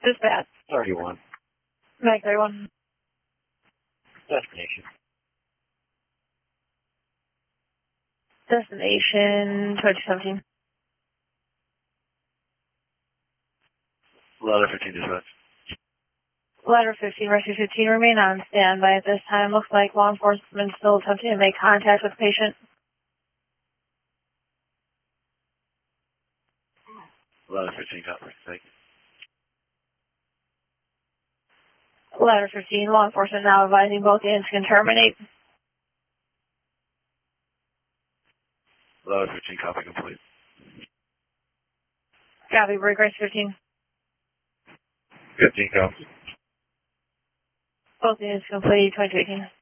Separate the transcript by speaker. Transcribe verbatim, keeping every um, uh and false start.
Speaker 1: Dispatch.
Speaker 2: thirty-one.
Speaker 1: Meg thirty-one.
Speaker 2: Destination.
Speaker 1: Destination twenty seventeen.
Speaker 2: Ladder fifteen dispatch.
Speaker 1: Ladder fifteen, Rescue fifteen, remain on standby at this time. Looks like law enforcement still attempting to make contact with the patient.
Speaker 2: Ladder fifteen, copy. Thank you.
Speaker 1: Ladder fifteen, law enforcement now advising both ends can terminate.
Speaker 2: Ladder fifteen, copy complete.
Speaker 1: Copy, break Rescue fifteen.
Speaker 2: fifteen, copy.
Speaker 1: Both ends complete, twenty eighteen.